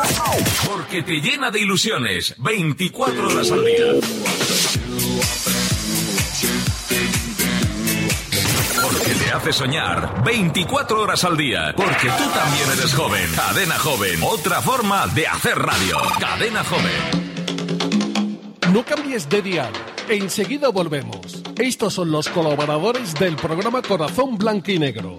Porque te llena de ilusiones 24 horas al día. Porque te hace soñar 24 horas al día. Porque tú también eres joven. Cadena Joven. Otra forma de hacer radio. Cadena Joven. No cambies de dial. Enseguida volvemos. Estos son los colaboradores del programa Corazón Blanquinegro.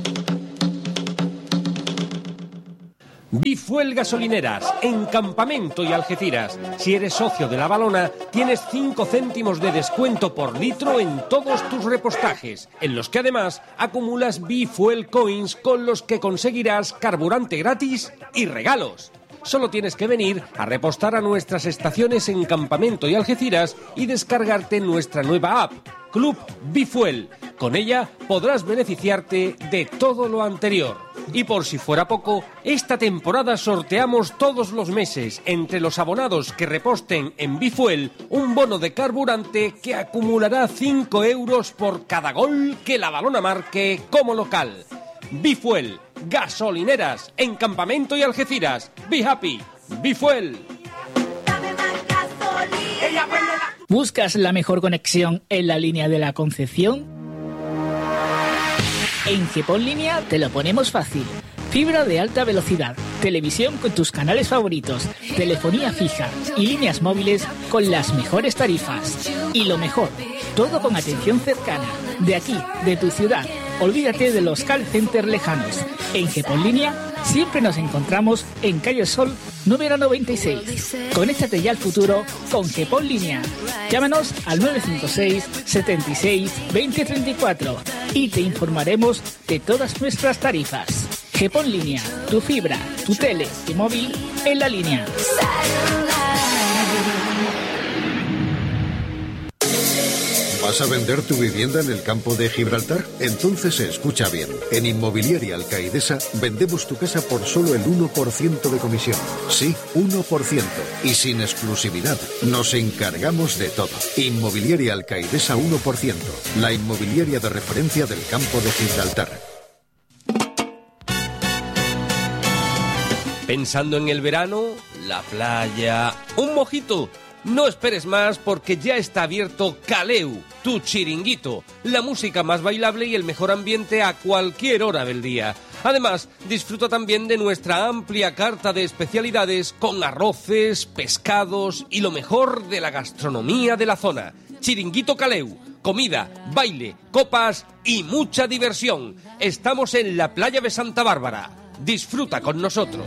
Bifuel Gasolineras, en Campamento y Algeciras. Si eres socio de La Valona, tienes 5 céntimos de descuento por litro en todos tus repostajes, en los que además acumulas Bifuel Coins con los que conseguirás carburante gratis y regalos. Solo tienes que venir a repostar a nuestras estaciones en Campamento y Algeciras y descargarte nuestra nueva app, Club Bifuel. Con ella podrás beneficiarte de todo lo anterior. Y por si fuera poco, esta temporada sorteamos todos los meses, entre los abonados que reposten en Bifuel, un bono de carburante que acumulará 5 euros por cada gol que La Valona marque como local. Bifuel, gasolineras, en Campamento y Algeciras. Be happy, Bifuel. ¿Buscas la mejor conexión en la línea de la Concepción? En GEPON Línea te lo ponemos fácil. Fibra de alta velocidad, televisión con tus canales favoritos, telefonía fija y líneas móviles con las mejores tarifas. Y lo mejor, todo con atención cercana, de aquí, de tu ciudad. Olvídate de los call centers lejanos. En GEPON Línea siempre nos encontramos en Calle Sol número 96. Conéctate ya al futuro con GEPON Línea. Llámanos al 956 76 20 34 y te informaremos de todas nuestras tarifas. GEPON Línea, tu fibra, tu tele y móvil en la línea. ¿Vas a vender tu vivienda en el campo de Gibraltar? Entonces escucha bien. En Inmobiliaria Alcaidesa vendemos tu casa por solo el 1% de comisión. Sí, 1%. Y sin exclusividad. Nos encargamos de todo. Inmobiliaria Alcaidesa 1%. La inmobiliaria de referencia del campo de Gibraltar. Pensando en el verano, la playa, un mojito. No esperes más porque ya está abierto Caleu, tu chiringuito, la música más bailable y el mejor ambiente a cualquier hora del día. Además, disfruta también de nuestra amplia carta de especialidades con arroces, pescados y lo mejor de la gastronomía de la zona. Chiringuito Caleu, comida, baile, copas y mucha diversión. Estamos en la playa de Santa Bárbara. Disfruta con nosotros.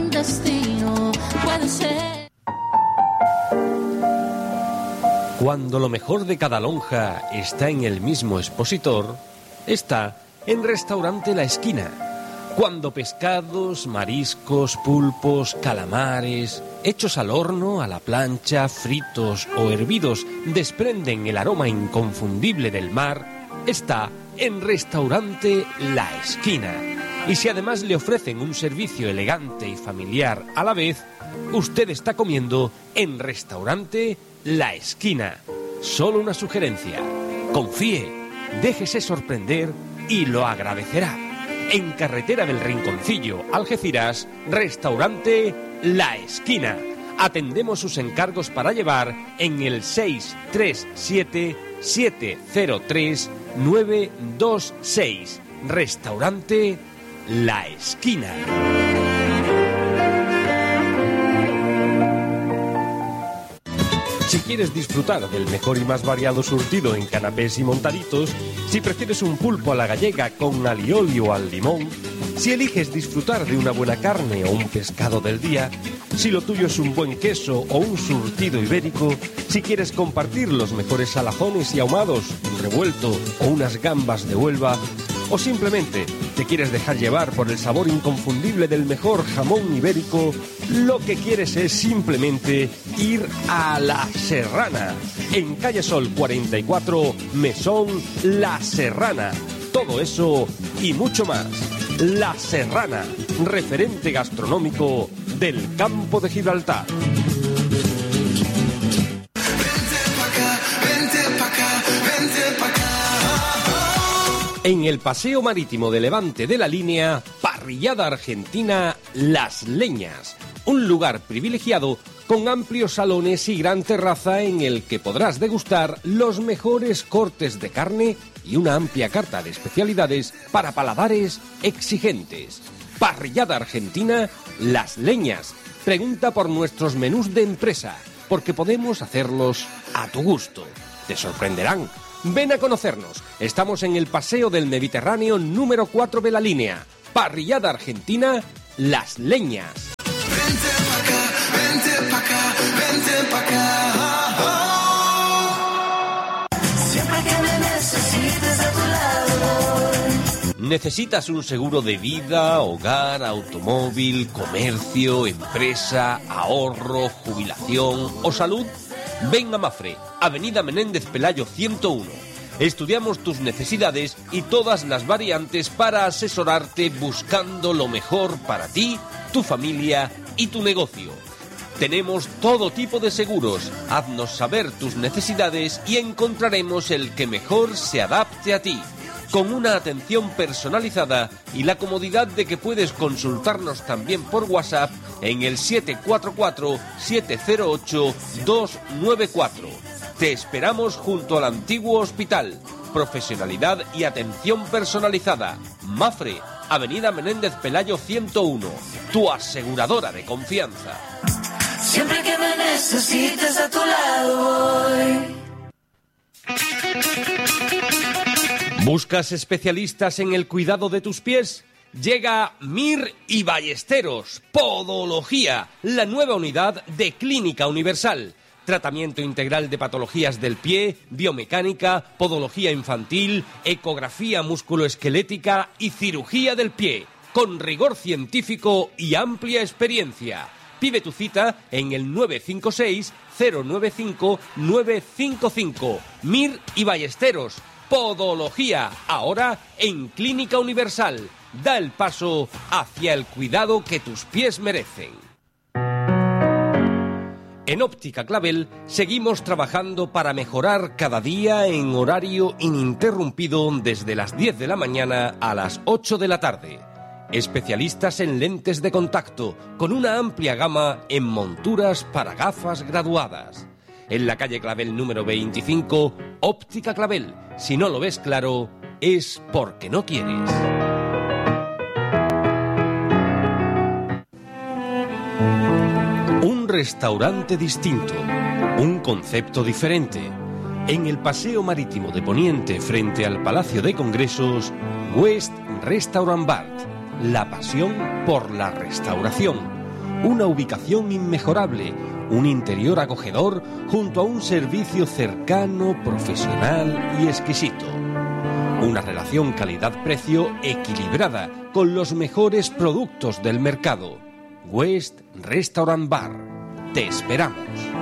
Cuando lo mejor de cada lonja está en el mismo expositor, está en Restaurante La Esquina. Cuando pescados, mariscos, pulpos, calamares, hechos al horno, a la plancha, fritos o hervidos, desprenden el aroma inconfundible del mar, está en Restaurante La Esquina. Y si además le ofrecen un servicio elegante y familiar a la vez, usted está comiendo en Restaurante La Esquina. Solo una sugerencia. Confíe, déjese sorprender y lo agradecerá. En Carretera del Rinconcillo, Algeciras, Restaurante La Esquina. Atendemos sus encargos para llevar en el 637-703-926. Restaurante La Esquina. Si quieres disfrutar del mejor y más variado surtido en canapés y montaditos, si prefieres un pulpo a la gallega con alioli o al limón, si eliges disfrutar de una buena carne o un pescado del día, si lo tuyo es un buen queso o un surtido ibérico, si quieres compartir los mejores salazones y ahumados, un revuelto o unas gambas de Huelva, o simplemente te quieres dejar llevar por el sabor inconfundible del mejor jamón ibérico, lo que quieres es simplemente ir a La Serrana, en Calle Sol 44, Mesón La Serrana. Todo eso y mucho más. La Serrana, referente gastronómico del campo de Gibraltar. En el Paseo Marítimo de Levante de la Línea, Parrillada Argentina Las Leñas, un lugar privilegiado con amplios salones y gran terraza en el que podrás degustar los mejores cortes de carne y una amplia carta de especialidades para paladares exigentes. Parrillada Argentina Las Leñas. Pregunta por nuestros menús de empresa, porque podemos hacerlos a tu gusto. Te sorprenderán. Ven a conocernos. Estamos en el Paseo del Mediterráneo número 4 de la línea. Parrillada Argentina Las Leñas. Vente pa' acá, vente pa' acá, vente pa' acá. Siempre que me necesites a tu lado. ¿Necesitas un seguro de vida, hogar, automóvil, comercio, empresa, ahorro, jubilación o salud? Ven a Mafre, Avenida Menéndez Pelayo 101. Estudiamos tus necesidades y todas las variantes para asesorarte buscando lo mejor para ti, tu familia y tu negocio. Tenemos todo tipo de seguros. Haznos saber tus necesidades y encontraremos el que mejor se adapte a ti, con una atención personalizada y la comodidad de que puedes consultarnos también por WhatsApp en el 744-708-294. Te esperamos junto al antiguo hospital. Profesionalidad y atención personalizada. Mafre, Avenida Menéndez Pelayo 101. Tu aseguradora de confianza. Siempre que me necesites a tu lado voy. ¿Buscas especialistas en el cuidado de tus pies? Llega Mir y Ballesteros, Podología, la nueva unidad de Clínica Universal. Tratamiento integral de patologías del pie, biomecánica, podología infantil, ecografía musculoesquelética y cirugía del pie, con rigor científico y amplia experiencia. Pide tu cita en el 956-095-955. Mir y Ballesteros, Podología, ahora en Clínica Universal. Da el paso hacia el cuidado que tus pies merecen. En Óptica Clavel seguimos trabajando para mejorar cada día en horario ininterrumpido desde las 10 de la mañana a las 8 de la tarde. Especialistas en lentes de contacto, con una amplia gama en monturas para gafas graduadas. En la calle Clavel número 25, Óptica Clavel. Si no lo ves claro, es porque no quieres. Un restaurante distinto, un concepto diferente. En el Paseo Marítimo de Poniente, frente al Palacio de Congresos, West Restaurant Bar. La pasión por la restauración. Una ubicación inmejorable, un interior acogedor junto a un servicio cercano, profesional y exquisito. Una relación calidad-precio equilibrada con los mejores productos del mercado. West Restaurant Bar. Te esperamos.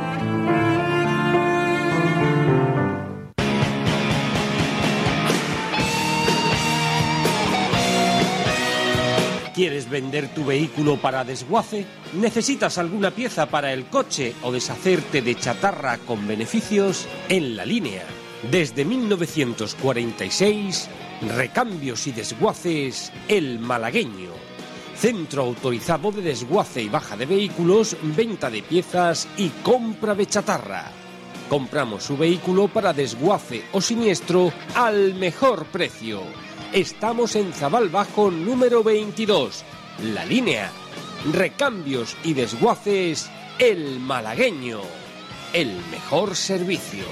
¿Quieres vender tu vehículo para desguace? ¿Necesitas alguna pieza para el coche o deshacerte de chatarra con beneficios? En La Línea, desde 1946, Recambios y Desguaces El Malagueño. Centro autorizado de desguace y baja de vehículos, venta de piezas y compra de chatarra. Compramos su vehículo para desguace o siniestro al mejor precio. Estamos en Zabal Bajo número 22. La Línea. Recambios y Desguaces El Malagueño. El mejor servicio.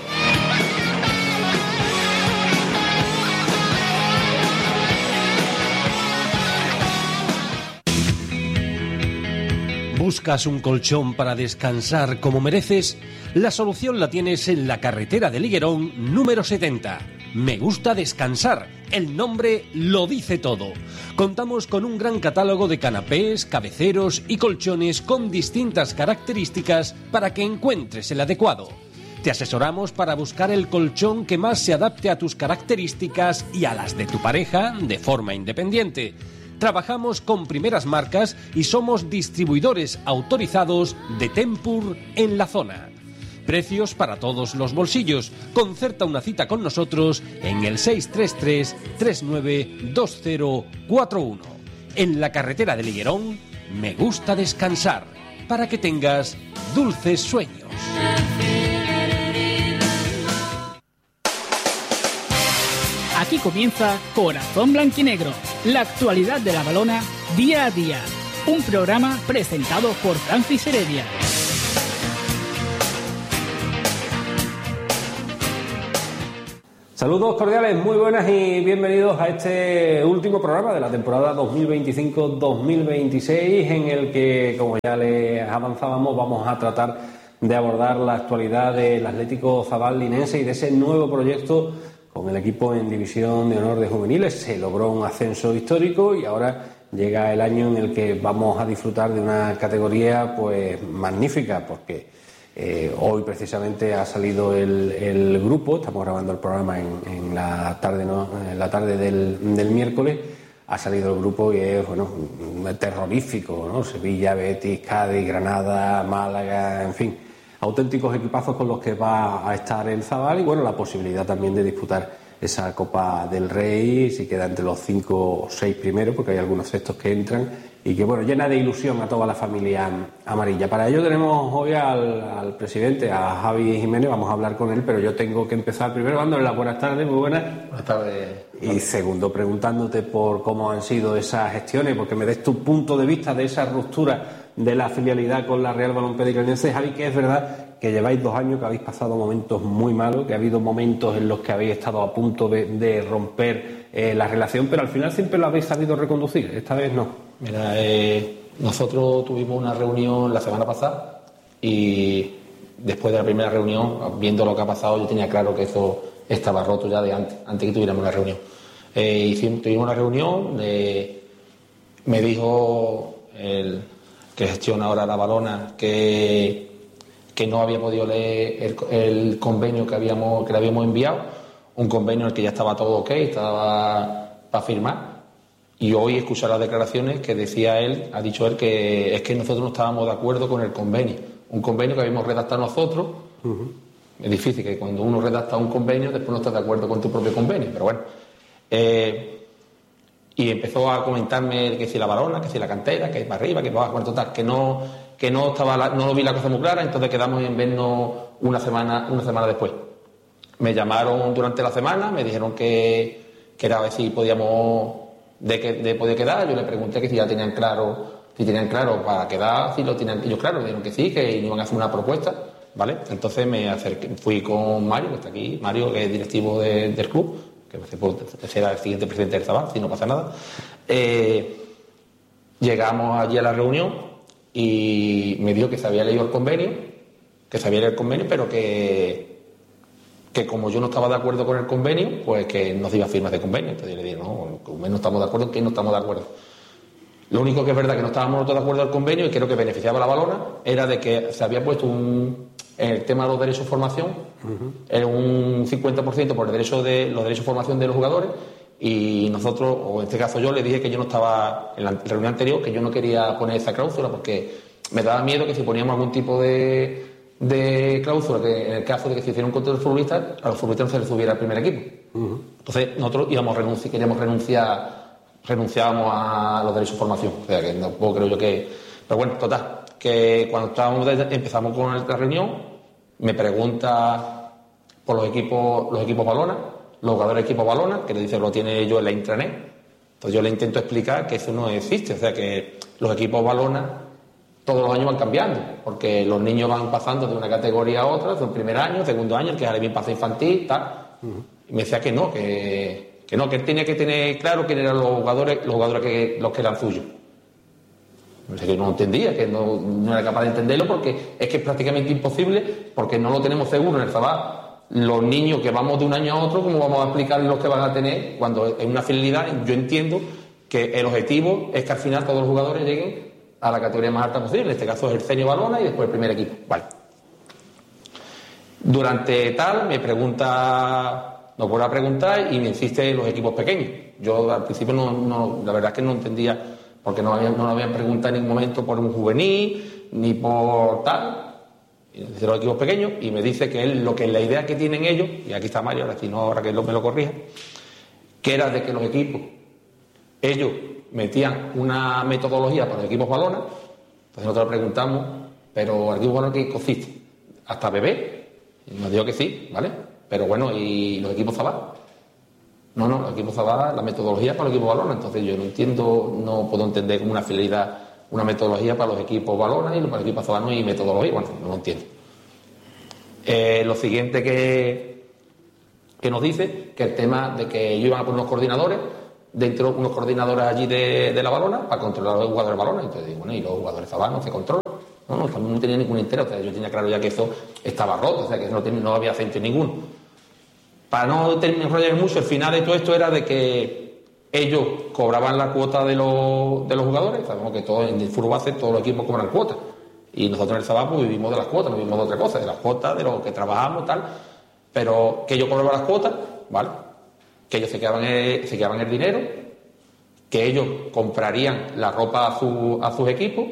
¿Buscas un colchón para descansar como mereces? La solución la tienes en la carretera de Liguerón número 70. Me gusta descansar. El nombre lo dice todo. Contamos con un gran catálogo de canapés, cabeceros y colchones con distintas características para que encuentres el adecuado. Te asesoramos para buscar el colchón que más se adapte a tus características y a las de tu pareja de forma independiente. Trabajamos con primeras marcas y somos distribuidores autorizados de Tempur en la zona. Precios para todos los bolsillos. Concerta una cita con nosotros en el 633-392041. En la carretera de Liguerón, me gusta descansar, para que tengas dulces sueños. Aquí comienza Corazón Blanquinegro, la actualidad de la Valona día a día. Un programa presentado por Francis Heredia. Saludos cordiales, muy buenas y bienvenidos a este último programa de la temporada 2025-2026, en el que, como ya les avanzábamos, vamos a tratar de abordar la actualidad del Atlético Zabal linense y de ese nuevo proyecto con el equipo en División de Honor de Juveniles. Se logró un ascenso histórico y ahora llega el año en el que vamos a disfrutar de una categoría pues magnífica, porque hoy precisamente ha salido el grupo. Estamos grabando el programa en la tarde, en la tarde del miércoles. Ha salido el grupo y es terrorífico, ¿no? Sevilla, Betis, Cádiz, Granada, Málaga, en fin, auténticos equipazos con los que va a estar el Zabal, y bueno, la posibilidad también de disputar esa Copa del Rey, si queda entre los 5 o 6 primeros, porque hay algunos sextos que entran, y que bueno, llena de ilusión a toda la familia amarilla. Para ello tenemos hoy al presidente, a Javi Jiménez. Vamos a hablar con él, pero yo tengo que empezar primero dándole las buenas tardes. Muy buenas. Buenas tardes. Y segundo, preguntándote por cómo han sido esas gestiones, porque me des tu punto de vista de esa ruptura de la filialidad con la Real Balompédica Linense. Javi, que es verdad que lleváis 2 años, que habéis pasado momentos muy malos, que ha habido momentos en los que habéis estado a punto de romper la relación, pero al final siempre lo habéis sabido reconducir. Esta vez no. Mira, nosotros tuvimos una reunión la semana pasada y después de la primera reunión, viendo lo que ha pasado, yo tenía claro que eso estaba roto ya de antes que tuviéramos la reunión. Tuvimos una reunión, me dijo el que gestiona ahora la Valona que no había podido leer el convenio que le habíamos enviado, un convenio en el que ya estaba todo ok, estaba para firmar. Y hoy escuchar las declaraciones que decía él, ha dicho él que es que nosotros no estábamos de acuerdo con el convenio. Un convenio que habíamos redactado nosotros. Uh-huh. Es difícil que cuando uno redacta un convenio después no estás de acuerdo con tu propio convenio, pero bueno. Y empezó a comentarme que si la Valona, que si la cantera, que para arriba, que para abajo, total, que no lo vi la cosa muy clara. Entonces quedamos en vernos una semana después. Me llamaron durante la semana, me dijeron que era a ver si podíamos de poder quedar. Yo le pregunté que si ya tenían claro para quedar, si lo tenían ellos claro. Me dijeron que sí, que iban a hacer una propuesta, ¿vale? Entonces me acerqué, fui con Mario, que está aquí, Mario, que es directivo del club, que será el siguiente presidente del Zabal, si no pasa nada. Llegamos allí a la reunión y me dijo que se había leído el convenio, pero que como yo no estaba de acuerdo con el convenio, pues que no se iba a firmar de convenio. Entonces yo le dije, no estamos de acuerdo, en que no estamos de acuerdo. Lo único que es verdad que no estábamos nosotros de acuerdo al convenio, y creo que beneficiaba a la Valona, era de que se había puesto en el tema de los derechos de formación, era un 50% por los derechos de formación de los jugadores, y nosotros, o en este caso yo, le dije que yo no estaba, en la reunión anterior, que yo no quería poner esa cláusula, porque me daba miedo que si poníamos algún tipo de cláusula, que en el caso de que se hiciera un contrato de futbolistas, a los futbolistas no se les subiera al primer equipo. Uh-huh. Entonces nosotros renunciábamos a los derechos de formación. O sea que no puedo, creo yo que... Pero bueno, total, que cuando empezamos con la reunión, me pregunta por los equipos Valona, los jugadores de equipos Valona, que le dice que lo tiene yo en la intranet. Entonces yo le intento explicar que eso no existe, o sea que los equipos Valona todos los años van cambiando, porque los niños van pasando de una categoría a otra, del primer año, segundo año, el que ahora bien pasa infantil, tal. Uh-huh. Y me decía que él tenía que tener claro quién eran los jugadores que eran suyos. No sé, que no entendía, que no era capaz de entenderlo, porque es que es prácticamente imposible, porque no lo tenemos seguro en el Zabal. Los niños que vamos de un año a otro, ¿cómo vamos a explicar los que van a tener? Cuando en una fidelidad, yo entiendo que el objetivo es que al final todos los jugadores lleguen a la categoría más alta posible. En este caso es el senior Valona y después el primer equipo. Vale. Durante tal me vuelve a preguntar y me insiste en los equipos pequeños. Yo al principio la verdad es que no entendía, porque no lo habían preguntado en ningún momento por un juvenil ni por tal. Y dice los equipos pequeños, y me dice que la idea que tienen ellos, y aquí está Mario, ahora que me lo corrija, que era de que los equipos, ellos metían una metodología para los equipos balonas. Entonces nosotros le preguntamos, pero el equipo balona ¿qué consiste? ¿Hasta bebé? Y nos dijo que sí, ¿vale? Pero bueno, ¿y los equipos Zabal? No, los equipos Zabal, la metodología para los equipos balonas. Entonces yo no entiendo, no puedo entender como una finalidad, una metodología para los equipos balonas y para los equipos Zabal no hay metodología. Bueno, no lo entiendo. Lo siguiente que nos dice, que el tema de que ellos iban a poner unos coordinadores, unos coordinadores allí de la balona para controlar a los jugadores de balona. Entonces digo, bueno, y los jugadores Zabal no se controlan. No, también no tenía ningún interés. O sea, yo tenía claro ya que eso estaba roto, o sea, que no había centro ninguno. Para no enrollar mucho, el final de todo esto era de que ellos cobraban la cuota de los jugadores. Sabemos que en el fútbol base todos los equipos cobran cuotas. Y nosotros en el Zabal pues, vivimos de las cuotas, no vivimos de otra cosa, de las cuotas, de lo que trabajamos, tal. Pero que ellos cobraban las cuotas, ¿vale? Que ellos se quedaban el dinero, que ellos comprarían la ropa a sus equipos,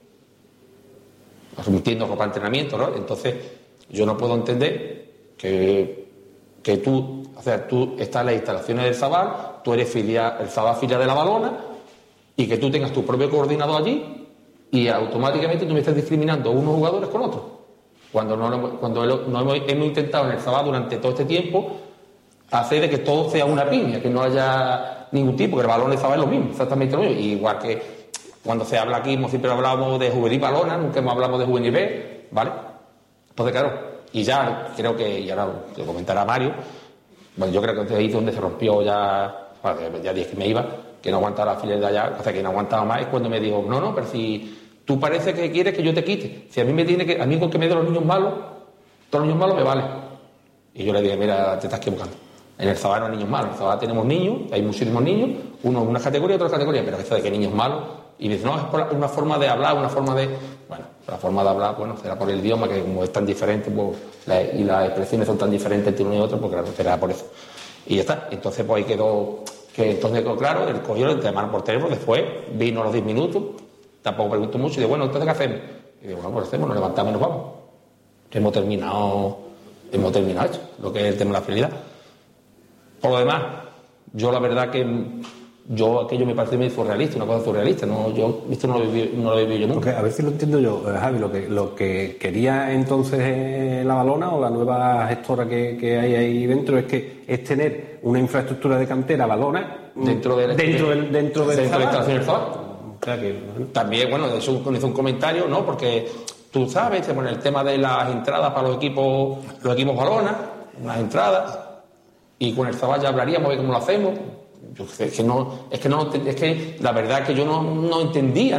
entiendo ropa de entrenamiento, ¿no? Entonces, yo no puedo entender que tú estás en las instalaciones del Zabal, tú eres el Zabal filial de la balona, y que tú tengas tu propio coordinador allí, y automáticamente tú me estás discriminando unos jugadores con otros. Cuando hemos intentado en el Zabal durante todo este tiempo hacer de que todo sea una piña, que no haya ningún tipo, que el balón del Zabal es lo mismo, exactamente lo mismo. Igual que cuando se habla aquí, siempre hablamos de juvenil balona, nunca hablamos de juvenil B, ¿vale? Entonces, claro, y ya creo que, y ahora lo comentará Mario, bueno, yo creo que ahí es donde se rompió ya dije que me iba, que no aguantaba la filial de allá, o sea, que no aguantaba más, es cuando me dijo, no, pero si tú parece que quieres que yo te quite, si a mí con que me dé los niños malos, todos los niños malos me vale. Y yo le dije, mira, te estás equivocando. En el Zabal no hay niños malos, en el Zabal tenemos niños, hay muchísimos niños, uno en una categoría, otro en otra categoría, pero esto de que niños malos, y me dice, no, es por una forma de hablar, una forma de... Bueno, la forma de hablar, bueno, será por el idioma, que como es tan diferente, pues, y las expresiones son tan diferentes entre uno y otro, pues claro, será por eso. Y ya está, entonces pues ahí quedó claro, él cogió el tema por teléfono, después vino a los 10 minutos, tampoco preguntó mucho, y digo, bueno, entonces ¿qué hacemos? Y digo, bueno, pues hacemos, nos levantamos y nos vamos. Hemos terminado hecho, lo que es el tema de la fidelidad. Por lo demás, yo la verdad que aquello me parece muy surrealista, una cosa surrealista, esto no lo he vivido yo nunca. Okay, a ver si lo entiendo yo, Javi, lo que quería entonces la balona o la nueva gestora que hay ahí dentro es tener una infraestructura de cantera balona dentro de la instalación del Zabal. O sea que, bueno. También, bueno, eso hizo un comentario, ¿no? Porque tú sabes, bueno, el tema de las entradas para los equipos balona, unas entradas, y con el Zabal ya hablaríamos de cómo lo hacemos. Es que la verdad es que yo no entendía,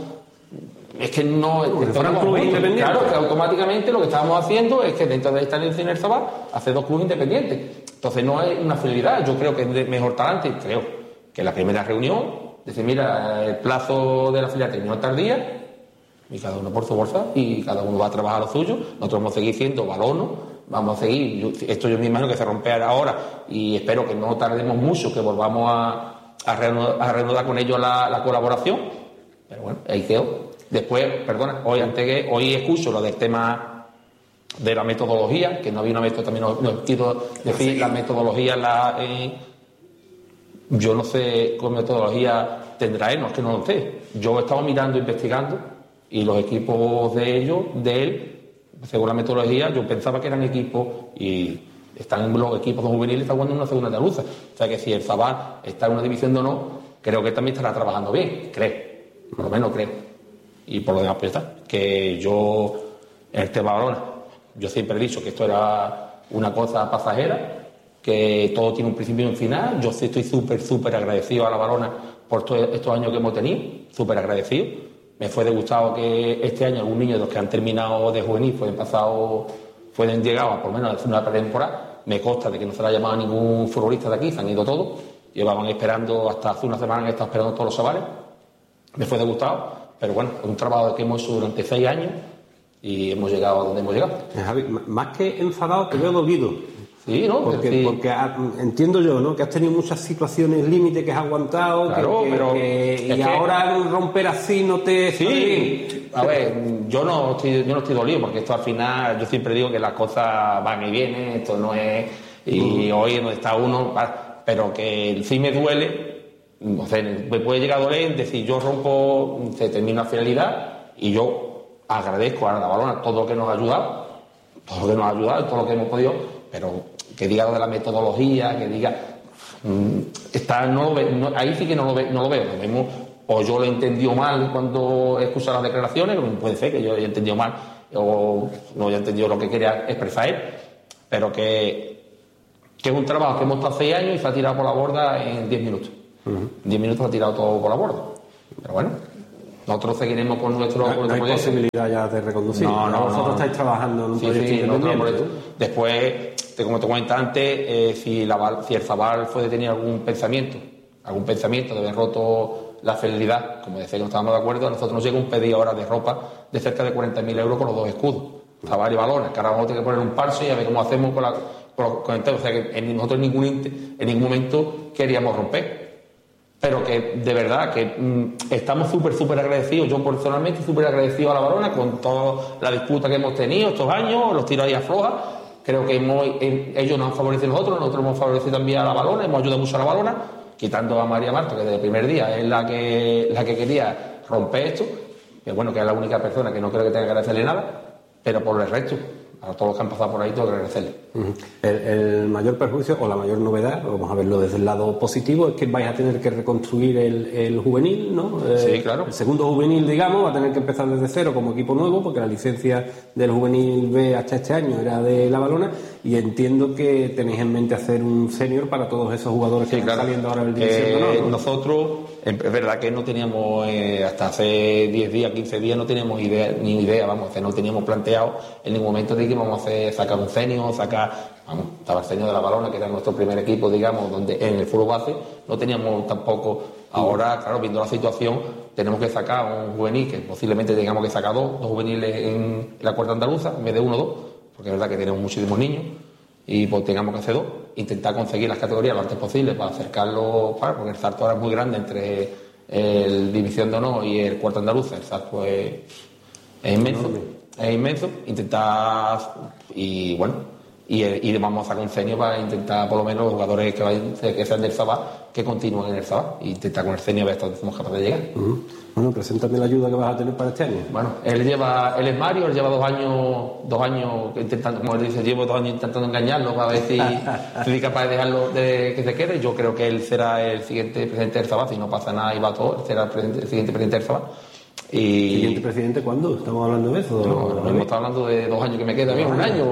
fueran clubes independientes. Claro, que automáticamente lo que estábamos haciendo es que dentro de esta elección del Zabal hacer 2 clubes independientes. Entonces no es una fidelidad, yo creo que es de mejor talante, creo que la primera reunión, decir, mira, el plazo de la filial terminó tal día, y cada uno por su bolsa, y cada uno va a trabajar lo suyo, nosotros vamos a seguir siendo balonos. Vamos a seguir, esto yo me imagino que se romperá ahora y espero que no tardemos mucho, que volvamos a reanudar con ellos la colaboración, pero bueno, ahí quedó. Después, hoy escucho lo del tema de la metodología, que no había una metodología, también no quiero decir la metodología, yo no sé qué metodología tendrá él, no es que no lo sé. Yo he estado mirando, investigando, y los equipos de él, según la metodología, yo pensaba que eran equipos y están los equipos juveniles, están jugando en una segunda andaluza. O sea que si el Zabal está en una división de honor, creo que también estará trabajando bien, creo, por lo menos creo. Y por lo demás, pues está, que yo, en el tema balona, yo siempre he dicho que esto era una cosa pasajera, que todo tiene un principio y un final. Yo sí estoy súper agradecido a la balona por todos estos años que hemos tenido, súper agradecido. Me fue disgustado que este año algún niño de los que han terminado de juvenil pueden llegado a por lo menos a hacer una pretemporada. Me consta de que no se le ha llamado a ningún futbolista de aquí, se han ido todos. Llevaban esperando hasta hace una semana, han estado esperando todos los chavales. Me fue disgustado, pero bueno, es un trabajo que hemos hecho durante 6 años y hemos llegado a donde hemos llegado. Javi, más que enfadado, te veo dolido. Sí, ¿no? Porque entiendo yo, ¿no? Que has tenido muchas situaciones límite que has aguantado, claro, ahora romper así no te... Sí, a ver, yo no estoy dolido, porque esto al final, yo siempre digo que las cosas van y vienen, esto no es... Y hoy donde está uno, pero que sí me duele O sea, me puede llegar a doler decir, yo rompo, se termina una finalidad y yo agradezco a la Balona todo lo que nos ha ayudado, todo lo que hemos podido, pero que diga lo de la metodología, que diga... ahí sí que no lo veo. Lo vemos, o yo lo he entendido mal cuando he escuchado las declaraciones, que puede ser que yo haya entendido mal o no haya entendido lo que quería expresar él, pero que es un trabajo que hemos estado 6 años y se ha tirado por la borda en 10 minutos. 10 minutos se ha tirado todo por la borda. Pero bueno, nosotros seguiremos con nuestro proyecto. No hay posibilidad ya de reconducir. No, vosotros estáis trabajando en un proyecto independiente. Después, como te comentaba antes, si el Zabal fue de tener algún pensamiento de haber roto la fidelidad, como decía que no estábamos de acuerdo, a nosotros nos llega un pedido ahora de ropa de cerca de 40.000 euros con los 2 escudos, Zabal y Balona, que ahora vamos a tener que poner un parche y a ver cómo hacemos con el tema. O sea que nosotros en ningún momento queríamos romper. Pero que de verdad que estamos súper agradecidos, yo personalmente súper agradecido a la Balona con toda la disputa que hemos tenido estos años, los tiros ahí aflojas. Creo que ellos nos han favorecido a nosotros hemos favorecido también a la Balona, hemos ayudado mucho a la Balona, quitando a María Marta, que desde el primer día es la que quería romper esto, que bueno, que es la única persona que no creo que tenga que agradecerle nada, pero por el resto, a todos los que han pasado por ahí, tengo que agradecerle. El mayor perjuicio o la mayor novedad, vamos a verlo desde el lado positivo, es que vais a tener que reconstruir el juvenil, ¿no? Sí, claro. El segundo juvenil, digamos, va a tener que empezar desde cero como equipo nuevo, porque la licencia del juvenil B hasta este año era de la Balona, y entiendo que tenéis en mente hacer un senior para todos esos jugadores que están saliendo ahora del División de Honor, ¿no? Nosotros, es verdad que no teníamos, hasta hace 10 días, 15 días, no teníamos ni idea, no teníamos planteado en ningún momento de que íbamos a sacar un senior, estaba el senior de la Balona, que era nuestro primer equipo, digamos, donde en el fútbol base no teníamos tampoco. Ahora, claro, viendo la situación, tenemos que sacar un juvenil, que posiblemente tengamos que sacar dos juveniles en la cuarta andaluza, en vez de 1 o 2, porque es verdad que tenemos muchísimos niños, y pues tengamos que hacer 2, intentar conseguir las categorías lo antes posible para acercarlo, porque el salto ahora es muy grande entre el División de Honor y el cuarta andaluza, el salto es inmenso, intentar, y bueno, y vamos a sacar un senior para intentar, por lo menos, los jugadores que sean del Zabal, que continúen en el Zabal, e intentar con el senior ver hasta dónde somos capaces de llegar. Bueno, preséntame la ayuda que vas a tener para este año. Bueno, él es Mario, él lleva 2 años intentando, como él dice, llevo 2 años intentando engañarlo para ver si soy capaz de dejarlo de que se quede. Yo creo que él será el siguiente presidente del Zabal, si no pasa nada y va todo, él será el siguiente presidente del Zabal. Y... ¿Siguiente presidente cuándo? ¿Estamos hablando de eso? No, hemos estado hablando de 2 años que me queda a mí, 1 año,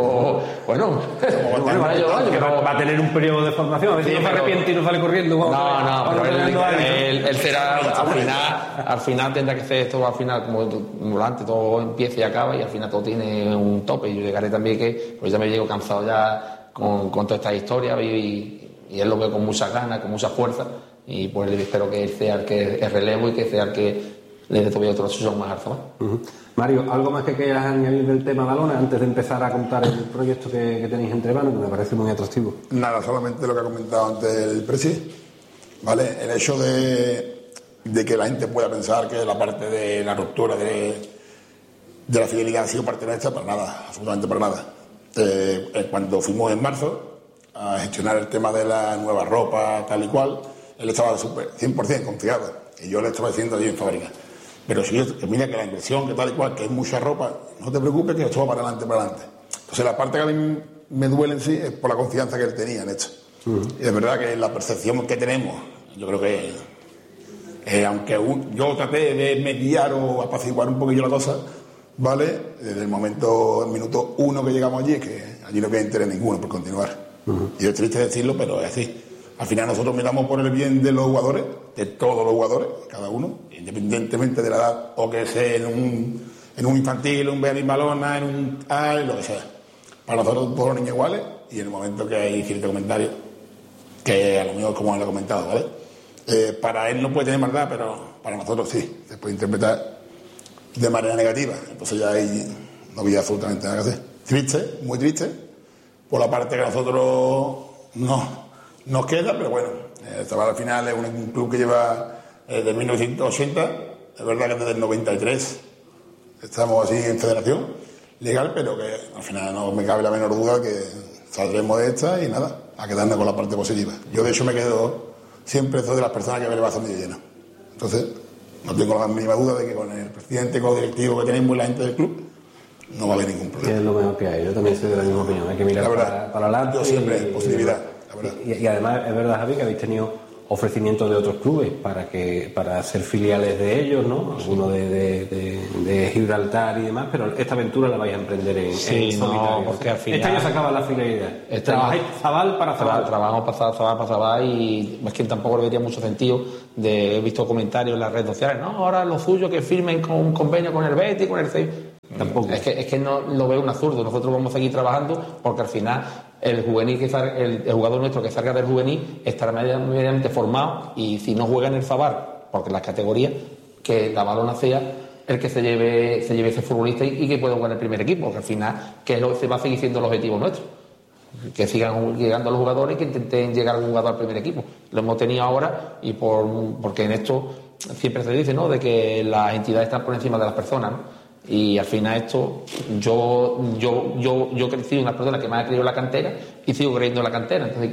va a tener un periodo de formación, a ver si no se arrepiente y no sale corriendo. Pero él será, al final tendrá que ser esto, al final, como antes, todo empieza y acaba, y al final todo tiene un tope, y yo llegaré también pues ya me llego cansado ya con toda esta historia, y él lo veo con muchas ganas, con mucha fuerza, y pues espero que él sea el que es relevo y que sea el que le dé todavía otro suyo más alto. Mario, ¿algo más que quieras añadir del tema Balona antes de empezar a contar el proyecto que tenéis entre manos, que me parece muy atractivo? Nada, solamente lo que ha comentado antes el Presi, ¿vale? El hecho de que la gente pueda pensar que la parte de la ruptura de la fidelidad ha sido parte nuestra, para nada, absolutamente para nada. Cuando fuimos en marzo a gestionar el tema de la nueva ropa, tal y cual, él estaba 100% confiado, y yo le estaba diciendo allí en fábrica. Pero si yo, que mira que la inversión, que tal y cual, que es mucha ropa, no te preocupes que esto va para adelante. Entonces la parte que a mí me duele en sí es por la confianza que él tenía en esto. Y es verdad que la percepción que tenemos, yo creo que aunque yo traté de mediar o apaciguar un poquillo la cosa, ¿vale? Desde el minuto 1 que llegamos allí, que allí no había interés ninguno por continuar. Y es triste decirlo, pero es así. Al final nosotros miramos por el bien de los jugadores, de todos los jugadores, cada uno, independientemente de la edad, o que sea en un infantil, un Beatriz Balona, en un lo que sea. Para nosotros todos los niños iguales, y en el momento que hay cierto comentario, que a lo mejor como él ha comentado, ¿vale? Para él no puede tener maldad, pero para nosotros sí, se puede interpretar de manera negativa. Entonces ya ahí no había absolutamente nada que hacer. Triste, muy triste, por la parte que nosotros nos queda, pero bueno, el Zabal al final es un club que lleva desde 1980, es verdad que desde el 93 estamos así en federación legal, pero que al final no me cabe la menor duda que saldremos de esta y nada, a quedarnos con la parte positiva. Yo de hecho me quedo siempre soy de las personas que ve el vaso medio lleno. Entonces, no tengo la mínima duda de que con el presidente, con el directivo que tenemos y la gente del club, no va a haber ningún problema. Es lo mejor que hay. Yo también soy de la misma opinión. Hay que mirar para adelante. Yo siempre, positividad, la verdad. Y además, es verdad, Javi, que habéis tenido ofrecimientos de otros clubes para ser filiales de ellos, ¿no? Algunos de Gibraltar y demás, pero esta aventura la vais a emprender en solitario. Porque al final... Este año se acaba la finalidad. Trabajáis Zabal para Zabal. Trabajamos para Zabal para Zabal y es que tampoco le vería mucho sentido. He visto comentarios en las redes sociales, no, ahora lo suyo que firmen con un convenio con el Betis, con el CEI. Tampoco. Es que no lo veo un absurdo. Nosotros vamos a seguir trabajando porque al final el jugador nuestro que salga del juvenil estará medianamente formado, y si no juega en el Zabar, porque las categorías, que la Balona sea el que se lleve ese futbolista y que pueda jugar en el primer equipo, porque al final se va a seguir siendo el objetivo nuestro, que sigan llegando los jugadores y que intenten llegar al jugador al primer equipo. Lo hemos tenido ahora porque en esto siempre se dice, ¿no?, de que las entidades están por encima de las personas, ¿no? Y al final esto, yo he crecido una persona que me ha creído en la cantera y sigo creyendo en la cantera. Entonces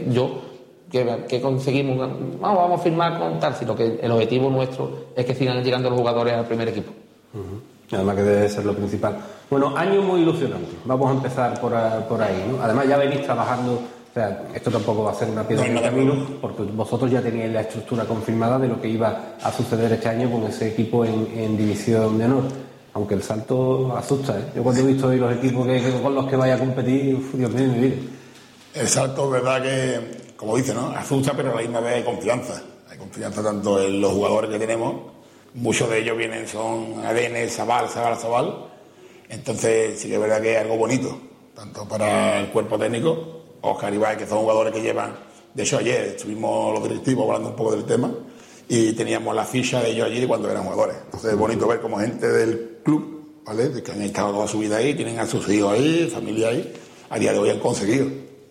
que conseguimos, vamos a firmar con tal, sino que el objetivo nuestro es que sigan llegando los jugadores al primer equipo. Además que debe ser lo principal. Bueno, año muy ilusionante. Vamos a empezar por ahí, ¿no? Además ya venís trabajando, o sea, esto tampoco va a ser una piedra en el camino, porque vosotros ya teníais la estructura confirmada de lo que iba a suceder este año con ese equipo en División de Honor. Aunque el salto asusta, ¿eh? Yo cuando he visto hoy los equipos con los que vaya a competir, Dios mío, mi vida. El salto, verdad que, como dice, ¿no?, asusta, pero a la misma vez hay confianza. Hay confianza tanto en los jugadores que tenemos. Muchos de ellos son ADN, Zabal. Entonces sí que es verdad que es algo bonito, tanto para el cuerpo técnico, Óscar y Ibai, que son jugadores que llevan. De hecho, ayer estuvimos los directivos hablando un poco del tema y teníamos la ficha de ellos allí de cuando eran jugadores. Entonces es bonito ver como gente del club, ¿vale?, de que han estado toda su vida ahí, tienen a sus hijos ahí, familia ahí, a día de hoy han conseguido.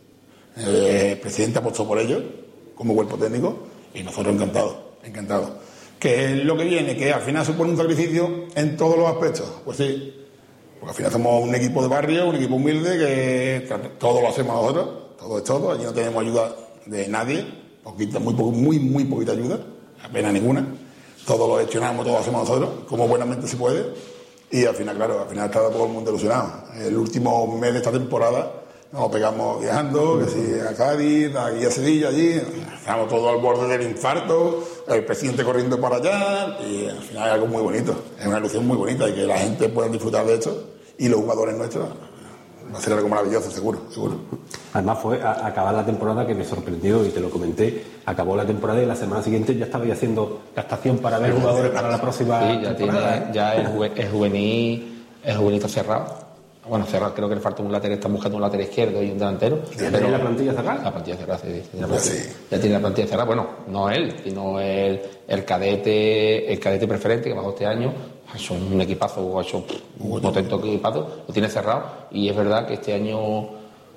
El presidente apostó por ellos como cuerpo técnico y nosotros encantados. ¿Qué es lo que viene? Que al final supone un sacrificio en todos los aspectos. Pues sí, porque al final somos un equipo de barrio, un equipo humilde, que todo lo hacemos nosotros, todo es todo. Allí no tenemos ayuda de nadie, poquita, muy poquita ayuda, apenas ninguna. Todo lo gestionamos, todo lo hacemos nosotros, como buenamente se puede. Y al final, claro, está todo el mundo ilusionado. El último mes de esta temporada nos pegamos viajando, que sí, a Cádiz, aquí a Sevilla, allí. Estamos todos al borde del infarto, el presidente corriendo para allá, y al final es algo muy bonito. Es una ilusión muy bonita y que la gente pueda disfrutar de esto y los jugadores nuestros. Va a ser algo maravilloso, seguro. Además fue a acabar la temporada que me sorprendió y te lo comenté. Acabó la temporada y la semana siguiente ya estabais haciendo gastación para ver jugadores para la próxima temporada. Ya el juvenil está cerrado. Bueno, cerrado, creo que le falta un lateral, están buscando un lateral izquierdo y un delantero. ¿Ya tiene la plantilla cerrada? La plantilla cerrada, sí. Ya tiene la plantilla cerrada. Bueno, no él, sino el cadete preferente que bajó este año. Ha hecho un equipazo, un potente equipazo, lo tiene cerrado. Y es verdad que este año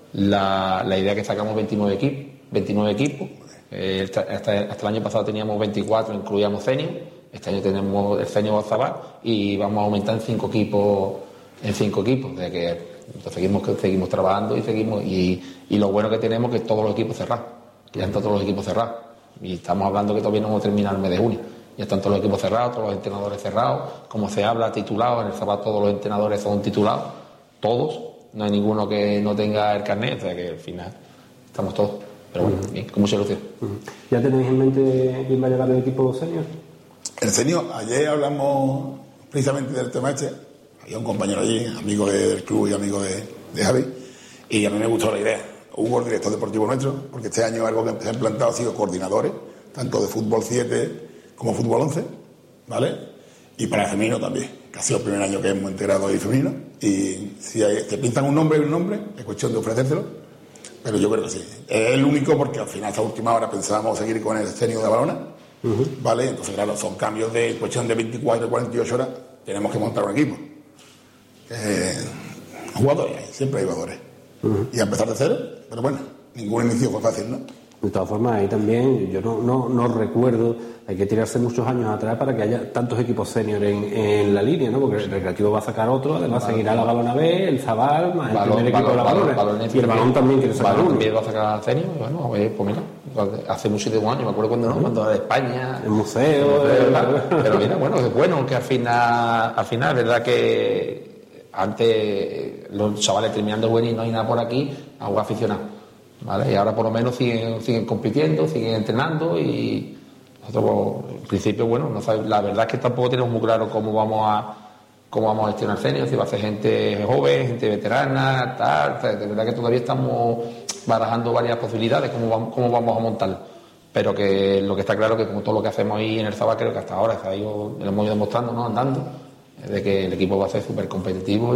la idea es que sacamos 29 equipos. Hasta el año pasado teníamos 24, incluíamos senior. Este año tenemos el senior Zabal y vamos a aumentar en 5 equipos. De que seguimos trabajando y lo bueno que tenemos es que todos los equipos cerrados, que ya están todos los equipos cerrados, y estamos hablando que todavía no hemos terminado el mes de junio, ya están todos los equipos cerrados, todos los entrenadores cerrados, como se habla, titulados. En el Zabal todos los entrenadores son titulados, todos, no hay ninguno que no tenga el carnet, o sea que al final estamos todos, pero bueno, bien, con mucha ilusión. ¿Ya tenéis en mente quién va a llegar el equipo senior? El senior, ayer hablamos precisamente del tema este. Había un compañero allí, amigo del club y amigo de Javi, y a mí me gustó la idea. Hugo, el director deportivo nuestro, porque este año algo que se ha implantado ha sido coordinadores, tanto de fútbol 7 como fútbol 11, ¿vale? Y para el femenino también, que ha sido el primer año que hemos integrado ahí femenino, y si te pintan un nombre, es cuestión de ofrecérselo, pero yo creo que sí. Es el único porque al final, esta última hora pensábamos seguir con el senior de Balona, ¿vale? Entonces, claro, son cambios de cuestión de 24 o 48 horas, tenemos que montar un equipo. Jugadores, siempre hay jugadores. Y a empezar de cero, pero bueno, ningún inicio fue fácil, ¿no? De todas formas, ahí también, yo no recuerdo, hay que tirarse muchos años atrás para que haya tantos equipos senior en la línea, ¿no? Porque el Recreativo va a sacar otro, además seguirá la Balona B, el Zabal, más el primer equipo de la Balona. Y el Balón también quiere sacar uno. También va a sacar senior, bueno, pues mira, hace muchísimos años, me acuerdo cuando era de España. El museo. Pero mira, bueno, es bueno que al final, es verdad que antes los chavales terminando buenos y no hay nada por aquí, algo aficionado, ¿vale? Y ahora por lo menos siguen compitiendo, siguen entrenando y nosotros, en principio, bueno, la verdad es que tampoco tenemos muy claro cómo vamos a gestionar senior, si va a ser gente joven, gente veterana, tal, de verdad que todavía estamos barajando varias posibilidades, cómo vamos a montarlo, pero que lo que está claro es que como todo lo que hacemos ahí en el Zabal, creo que hasta ahora lo hemos ido demostrando, ¿no? Andando, de que el equipo va a ser súper competitivo